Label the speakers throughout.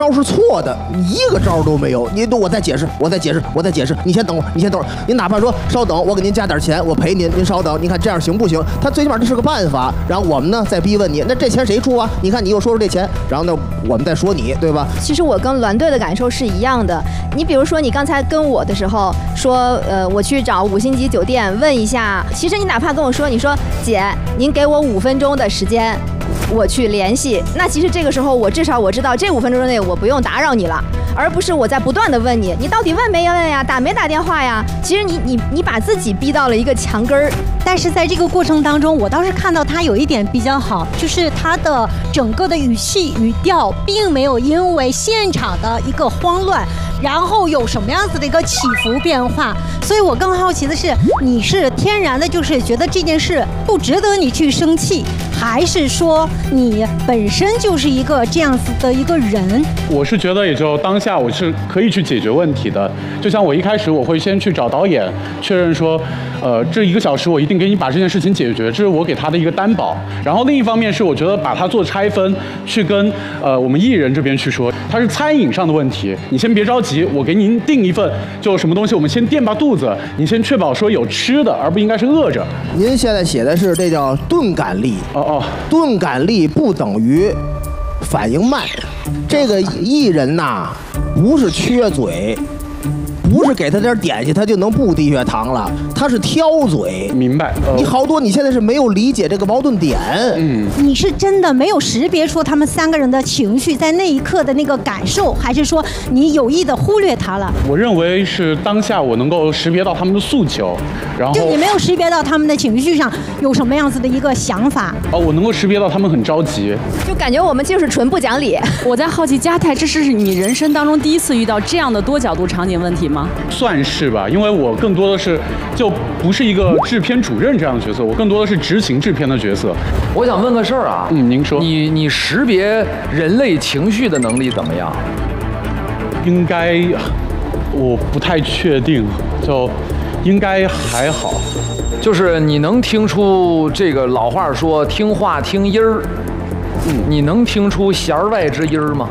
Speaker 1: 招是错的，一个招都没有。我再解释，你先等会儿，您哪怕说稍等，我给您加点钱，我赔您，您稍等，你看这样行不行？他最起码这是个办法。然后我们呢再逼问你，那这钱谁出啊？你看你又说这钱，然后呢我们再说你，对吧？
Speaker 2: 其实我跟栾队的感受是一样的。你比如说你刚才跟我的时候说，我去找5星级酒店问一下，其实你哪怕跟我说，你说姐，您给我5分钟的时间。我去联系，那其实这个时候至少我知道这5分钟内我不用打扰你了，而不是我在不断的问你到底问没问呀，打没打电话呀？其实你把自己逼到了一个墙根儿。
Speaker 3: 但是在这个过程当中，我倒是看到他有一点比较好，就是他的整个的语气语调并没有因为现场的一个慌乱，然后有什么样子的一个起伏变化。所以我更好奇的是，你是天然的就是觉得这件事不值得你去生气，还是说你本身就是一个这样子的一个人？
Speaker 4: 我是觉得也就当下我是可以去解决问题的。就像我一开始我会先去找导演确认说，这1个小时我一定给你把这件事情解决，这是我给他的一个担保。然后另一方面是我觉得把它做拆分，去跟我们艺人这边去说，它是餐饮上的问题，你先别着急，我给您订一份就什么东西，我们先垫吧肚子，你先确保说有吃的，而不应该是饿着。
Speaker 1: 您现在写的是这叫钝感力，钝感力不等于反应慢。这个艺人呐，不是缺嘴，不是给他点点心他就能不低血糖了，他是挑嘴。
Speaker 4: 明白。
Speaker 1: 你好多你现在是没有理解这个矛盾点。
Speaker 3: 你是真的没有识别出他们3个人的情绪在那一刻的那个感受，还是说你有意的忽略他了？
Speaker 4: 我认为是当下我能够识别到他们的诉求，然后
Speaker 3: 就你没有识别到他们的情绪上有什么样子的一个想法。
Speaker 4: 我能够识别到他们很着急，
Speaker 2: 就感觉我们就是纯不讲理。
Speaker 5: 我在好奇，嘉泰，这是你人生当中第一次遇到这样的多角度场景问题吗？
Speaker 4: 算是吧，因为我更多的是就不是一个制片主任这样的角色，我更多的是执行制片的角色。
Speaker 6: 我想问个事儿啊，
Speaker 4: 您说，
Speaker 6: 你识别人类情绪的能力怎么样？
Speaker 4: 应该，我不太确定，就应该还好。
Speaker 6: 就是你能听出这个老话说听话听音儿，你能听出弦外之音吗？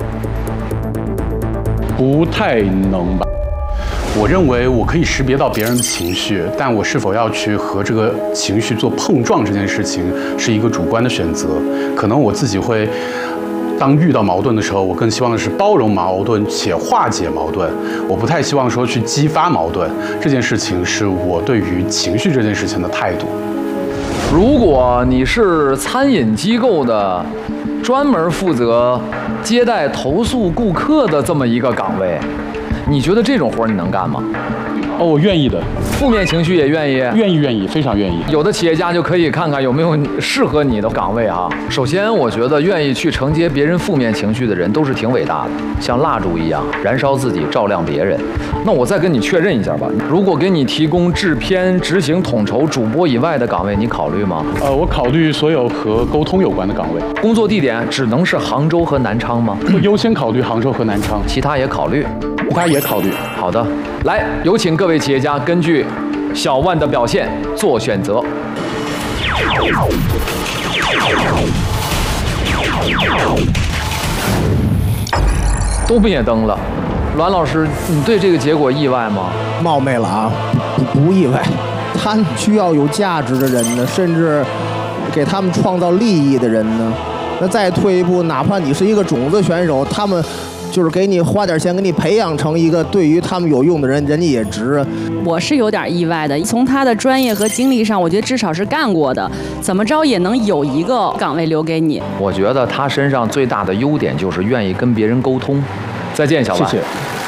Speaker 4: 不太能吧。我认为我可以识别到别人的情绪，但我是否要去和这个情绪做碰撞这件事情是一个主观的选择。可能我自己会，当遇到矛盾的时候，我更希望的是包容矛盾且化解矛盾，我不太希望说去激发矛盾。这件事情是我对于情绪这件事情的态度。
Speaker 6: 如果你是餐饮机构的专门负责接待投诉顾客的这么一个岗位，你觉得这种活你能干吗？
Speaker 4: 我愿意的。
Speaker 6: 负面情绪也愿意？
Speaker 4: 愿意，非常愿意。
Speaker 6: 有的企业家就可以看看有没有适合你的岗位啊。首先，我觉得愿意去承接别人负面情绪的人都是挺伟大的，像蜡烛一样燃烧自己，照亮别人。那我再跟你确认一下吧，如果给你提供制片、执行统筹、主播以外的岗位，你考虑吗？
Speaker 4: 我考虑所有和沟通有关的岗位。
Speaker 6: 工作地点只能是杭州和南昌吗？
Speaker 4: 会优先考虑杭州和南昌，
Speaker 6: 其他也考虑。
Speaker 4: 他也考虑。
Speaker 6: 好的，来，有请各位企业家根据小万的表现做选择。都灭灯了，栾老师，你对这个结果意外吗？
Speaker 1: 冒昧了啊，不意外。他需要有价值的人呢，甚至给他们创造利益的人呢。那再退一步，哪怕你是一个种子选手，他们就是给你花点钱，给你培养成一个对于他们有用的人，人家也值。
Speaker 5: 我是有点意外的，从他的专业和经历上，我觉得至少是干过的，怎么着也能有一个岗位留给你。
Speaker 6: 我觉得他身上最大的优点就是愿意跟别人沟通。再见，小万。
Speaker 4: 谢谢。